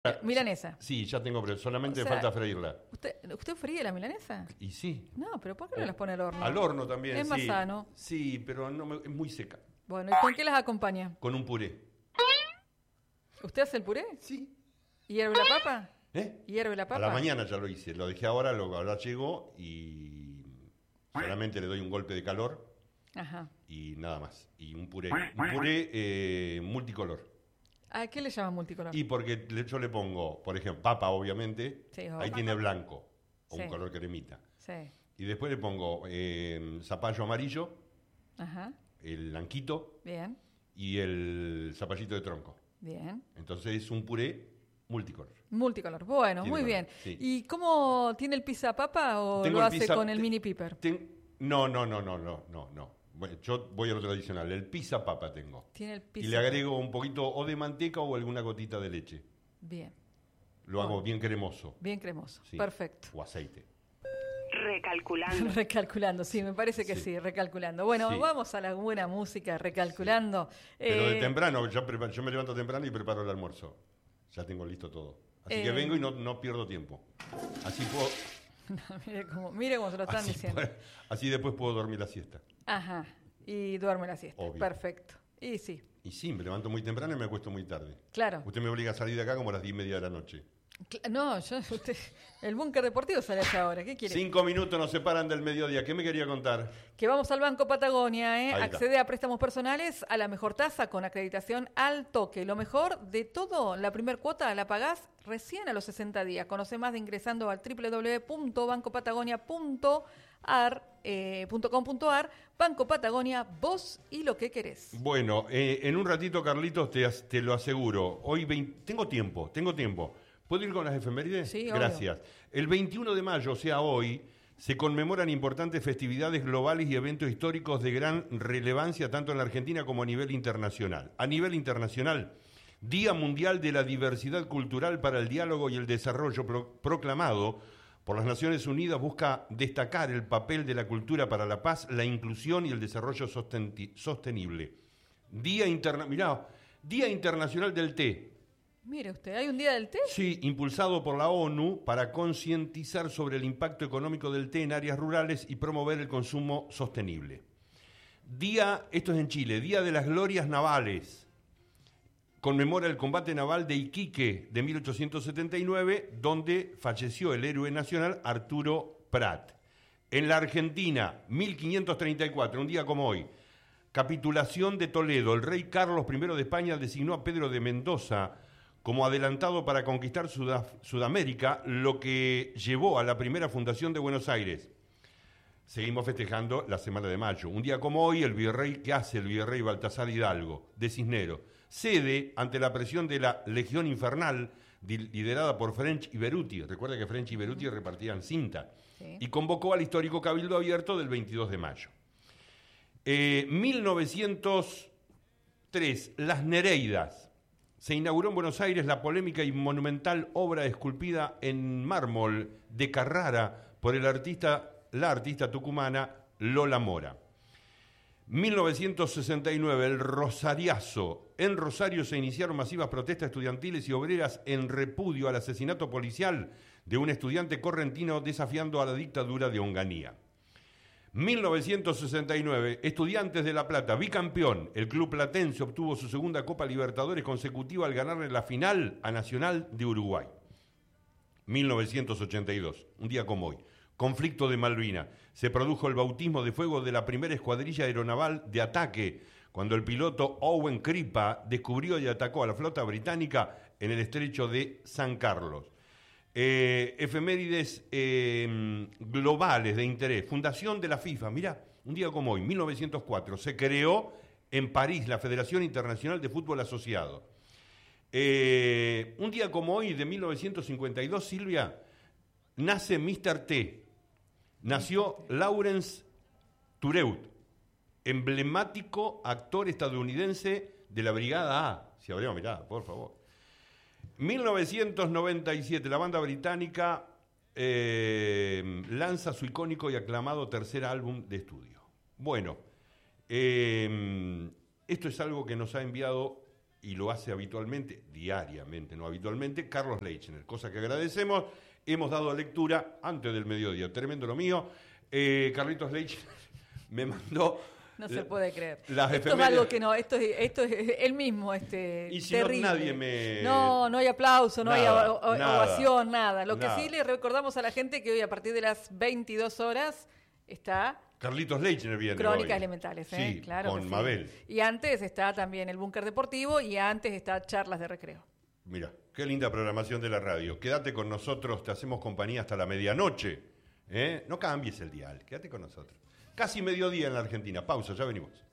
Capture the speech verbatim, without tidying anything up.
Milanesa. Sí, ya tengo, pero solamente O sea, falta freírla. ¿Usted, ¿Usted fríe la milanesa? Y sí. No, pero ¿por qué no las pone al horno? Al horno también, Es sí. más sano. Sí, pero no me- es muy seca. Bueno, ¿y con qué las acompaña? Con un puré. ¿Usted hace el puré? Sí. ¿Y hierve la papa? ¿Eh? ¿Y hierve la A papa? la mañana ya lo hice. Lo dejé ahora, lo, ahora llegó y solamente le doy un golpe de calor Ajá. y nada más. Y un puré. Un puré eh, multicolor. ¿A qué le llaman multicolor? Y porque le- yo le pongo, por ejemplo, papa, obviamente. Sí, obvio. Ahí tiene blanco. O Sí. un color cremita. Sí. Y después le pongo eh, zapallo amarillo, Ajá. el blanquito Bien. y el zapallito de tronco. Bien. Entonces es un puré multicolor. Multicolor. Bueno, Tiene muy color, bien. sí. ¿Y cómo tiene el pizza papa o Tengo lo el hace pizza- con el te- mini piper? ten- no, no, no, no, no, no, no. Bueno, yo voy a lo tradicional. El pizza papa tengo. Tiene el Y pizza le agrego un poquito o de manteca o alguna gotita de leche. Bien. Lo hago Bueno. bien cremoso. Bien cremoso. Sí. Perfecto. O aceite. Recalculando. Recalculando, sí, me parece que sí, Sí. recalculando. Bueno, Sí. vamos a la buena música, recalculando. Pero de Eh, temprano, yo, prepa- yo me levanto temprano y preparo el almuerzo. Ya tengo listo todo. Así Eh. que vengo y no, no pierdo tiempo. Así puedo. mire, cómo, mire cómo se lo están Así, diciendo. puedo- así después puedo dormir la siesta. Ajá, y duerme la siesta. Obvio. Perfecto. Y sí, Y sí, me levanto muy temprano y me acuesto muy tarde. claro. Usted me obliga a salir de acá como a las diez y media de la noche. Cla- No, yo, usted, el búnker deportivo sale allá ahora. ¿Qué quiere? Cinco minutos nos separan del mediodía. ¿Qué me quería contar? Que vamos al Banco Patagonia, ¿eh? Ahí está. Accede a préstamos personales a la mejor tasa con acreditación al toque. Lo mejor de todo, la primer cuota la pagás recién a los sesenta días. Conoce más de ingresando al doble u doble u doble u punto banco patagonia punto ar, eh, punto com punto ar. Banco Patagonia, vos y lo que querés. Bueno, eh, en un ratito, Carlitos, te, as- te lo aseguro. Hoy vein- tengo tiempo, tengo tiempo. ¿Puedo ir con las efemérides? Sí, obvio. Gracias. El veintiuno de mayo, o sea, hoy, se conmemoran importantes festividades globales y eventos históricos de gran relevancia tanto en la Argentina como a nivel internacional. A nivel internacional, Día Mundial de la Diversidad Cultural para el Diálogo y el Desarrollo pro- proclamado por las Naciones Unidas busca destacar el papel de la cultura para la paz, la inclusión y el desarrollo sostenti- sostenible. Día interna- mirá, Día Internacional del Té. Mire usted, ¿hay un día del té? Sí, impulsado por la ONU para concientizar sobre el impacto económico del té en áreas rurales y promover el consumo sostenible. Día, esto es en Chile, Día de las Glorias Navales. Conmemora el combate naval de Iquique de mil ochocientos setenta y nueve, donde falleció el héroe nacional Arturo Prat. En la Argentina, mil quinientos treinta y cuatro, un día como hoy, capitulación de Toledo. El rey Carlos primero de España designó a Pedro de Mendoza como adelantado para conquistar Sudaf- Sudamérica, lo que llevó a la primera fundación de Buenos Aires. Seguimos festejando la semana de mayo. Un día como hoy, el virrey, ¿qué hace el virrey Baltasar Hidalgo, de Cisneros? Cede ante la presión de la Legión Infernal, di- liderada por French y Beruti. Recuerda que French y Beruti repartían cinta. Sí. Y convocó al histórico Cabildo Abierto del veintidós de mayo. Eh, mil novecientos tres, Las Nereidas. Se inauguró en Buenos Aires la polémica y monumental obra esculpida en mármol de Carrara por el artista, la artista tucumana Lola Mora. mil novecientos sesenta y nueve, el Rosariazo. En Rosario se iniciaron masivas protestas estudiantiles y obreras en repudio al asesinato policial de un estudiante correntino desafiando a la dictadura de Onganía. mil novecientos sesenta y nueve, Estudiantes de La Plata, bicampeón. El club platense obtuvo su segunda Copa Libertadores consecutiva al ganarle la final a Nacional de Uruguay. mil novecientos ochenta y dos, un día como hoy, conflicto de Malvinas. Se produjo el bautismo de fuego de la primera escuadrilla aeronaval de ataque, cuando el piloto Owen Crippa descubrió y atacó a la flota británica en el estrecho de San Carlos. Eh, efemérides eh, globales de interés. Fundación de la FIFA. Mirá, un día como hoy, mil novecientos cuatro, se creó en París la Federación Internacional de Fútbol Asociado. Eh, un día como hoy, de mil novecientos cincuenta y dos, Silvia, nace míster T. Nació Lawrence Tureut, emblemático actor estadounidense de la Brigada A. Si habría mirado, por favor. mil novecientos noventa y siete, la banda británica eh, lanza su icónico y aclamado tercer álbum de estudio. Bueno, eh, esto es algo que nos ha enviado y lo hace habitualmente, diariamente, no habitualmente, Carlos Leichner, cosa que agradecemos. Hemos dado lectura antes del mediodía, tremendo lo mío. Eh, Carlitos Leichner me mandó... No se puede creer. Las esto efemérides. es algo que no, esto es, esto es él mismo, este, Y si terrible. no, nadie me... No, no hay aplauso, no Nada, hay o- o- nada, ovación, nada. Lo nada. que sí le recordamos a la gente que hoy a partir de las veintidós horas está Carlitos Leichner viene Crónicas hoy. Elementales, ¿eh? Sí, Claro con que sí. Mabel. Y antes está también el Búnker Deportivo y antes está Charlas de Recreo. Mira, qué linda programación de la radio. Quédate con nosotros, te hacemos compañía hasta la medianoche. ¿eh? No cambies el dial, quédate con nosotros. Casi mediodía en la Argentina. Pausa, ya venimos.